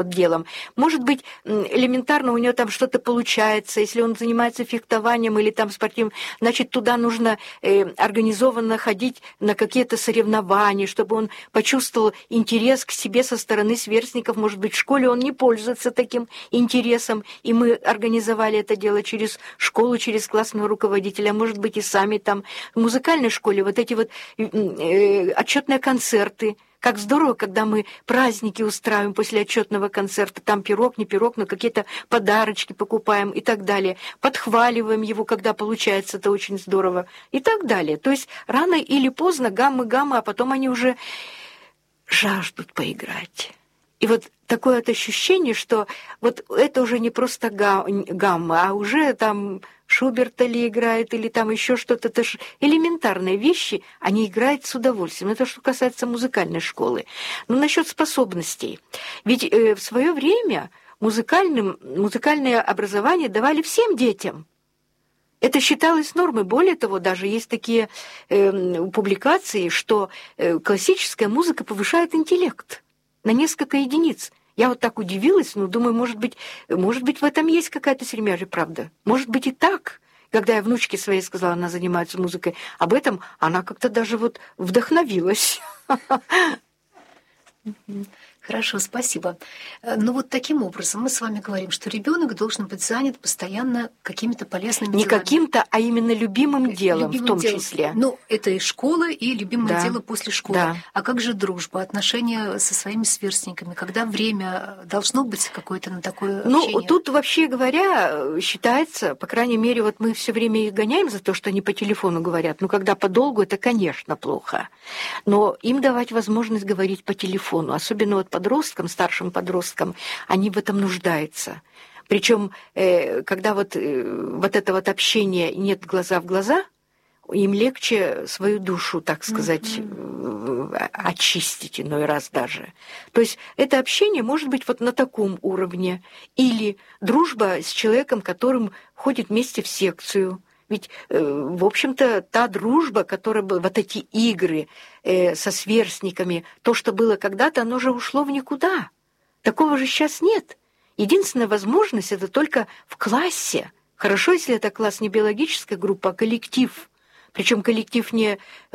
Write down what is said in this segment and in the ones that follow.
делом. Может быть, элементарно у него там что-то получается, если он занимается фехтованием или там спортивным, значит, туда нужно организованно ходить на какие-то соревнования, чтобы он почувствовал интерес к себе со стороны сверстников. Может быть, в школе он не пользуется таким интересом, и мы организовали это дело через школу, через классного руководителя, может быть, и сами там в музыкальной школе вот эти вот отчетные концерты. Как здорово, когда мы праздники устраиваем после отчетного концерта, там пирог, не пирог, но какие-то подарочки покупаем и так далее. Подхваливаем его, когда получается, это очень здорово и так далее. То есть рано или поздно гаммы, а потом они уже жаждут поиграть. И вот такое вот ощущение, что вот это уже не просто гамма, а уже там Шуберта ли играет, или там еще что-то. Это же элементарные вещи, они играют с удовольствием. Это что касается музыкальной школы. Но насчет способностей. Ведь в свое время музыкальное образование давали всем детям. Это считалось нормой. Более того, даже есть такие публикации, что классическая музыка повышает интеллект на несколько единиц. Я вот так удивилась, но думаю, может быть, в этом есть какая-то сермяжья правда. Может быть, и так. Когда я внучке своей сказала, она занимается музыкой, об этом она как-то даже вот вдохновилась. Хорошо, спасибо. Ну вот таким образом мы с вами говорим, что ребенок должен быть занят постоянно какими-то полезными делами. Не каким-то, а именно любимым делом в том числе. Ну, это и школа, и любимое дело после школы. Да. А как же дружба, отношения со своими сверстниками? Когда время должно быть какое-то на такое общение? Ну, тут, вообще говоря, считается, по крайней мере, вот мы все время их гоняем за то, что они по телефону говорят. Но когда подолгу, это, конечно, плохо. Но им давать возможность говорить по телефону, особенно вот подросткам, старшим подросткам, они в этом нуждаются. Причем, когда вот это вот общение нет глаза в глаза, им легче свою душу, так сказать, очистить иной раз даже. То есть это общение может быть вот на таком уровне. Или дружба с человеком, которым ходит вместе в секцию. Ведь, в общем-то, та дружба, которая была, вот эти игры со сверстниками, то, что было когда-то, оно же ушло в никуда. Такого же сейчас нет. Единственная возможность – это только в классе. Хорошо, если это класс не биологическая группа, а коллектив. Причем коллектив не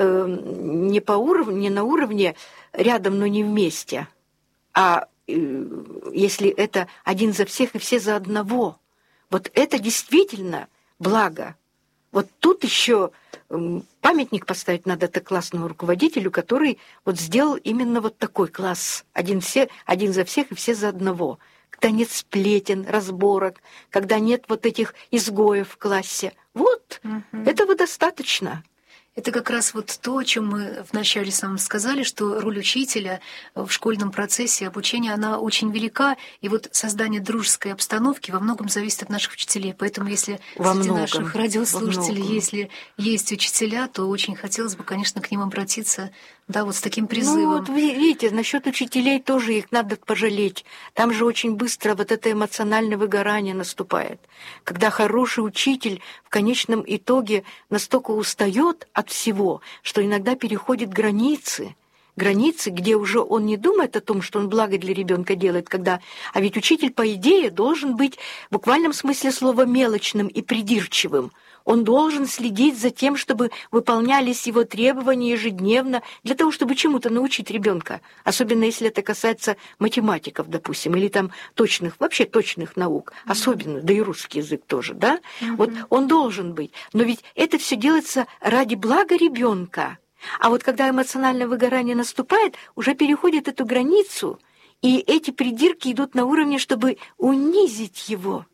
по уровню, не на уровне рядом, но не вместе. А если это один за всех и все за одного. Вот это действительно благо. Вот тут еще памятник поставить надо это классному руководителю, который вот сделал именно вот такой класс. Один за всех и все за одного. Когда нет сплетен, разборок, когда нет вот этих изгоев в классе. Вот, этого достаточно. Это как раз вот то, о чем мы вначале самом сказали, что роль учителя в школьном процессе обучения, она очень велика, и вот создание дружеской обстановки во многом зависит от наших учителей. Поэтому если среди наших радиослушателей, если есть учителя, то очень хотелось бы, конечно, к ним обратиться, да, вот с таким призывом. Ну, вот видите, насчет учителей тоже их надо пожалеть. Там же очень быстро вот это эмоциональное выгорание наступает. Когда хороший учитель в конечном итоге настолько устает от всего, что иногда переходит границы, где уже он не думает о том, что он благо для ребенка делает, а ведь учитель, по идее, должен быть в буквальном смысле слова мелочным и придирчивым. Он должен следить за тем, чтобы выполнялись его требования ежедневно, для того, чтобы чему-то научить ребенка. Особенно если это касается математиков, допустим, или там вообще точных наук. Особенно, да и русский язык тоже, да? Вот он должен быть. Но ведь это все делается ради блага ребенка. А вот когда эмоциональное выгорание наступает, уже переходит эту границу, и эти придирки идут на уровне, чтобы унизить его,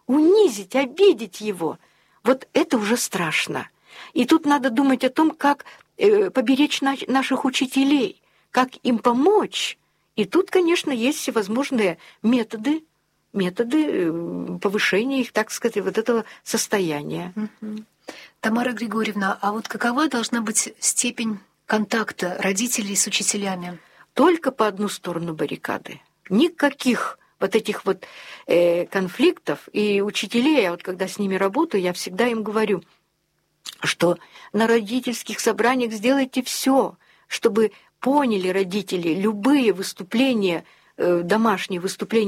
обидеть его. Вот это уже страшно. И тут надо думать о том, как поберечь наших учителей, как им помочь. И тут, конечно, есть всевозможные методы повышения их, так сказать, вот этого состояния. Тамара Григорьевна, а вот какова должна быть степень контакта родителей с учителями? Только по одну сторону баррикады. Никаких вот этих вот конфликтов. И учителей, я вот когда с ними работаю, я всегда им говорю, что на родительских собраниях сделайте все, чтобы поняли родители любые выступления домашние выступления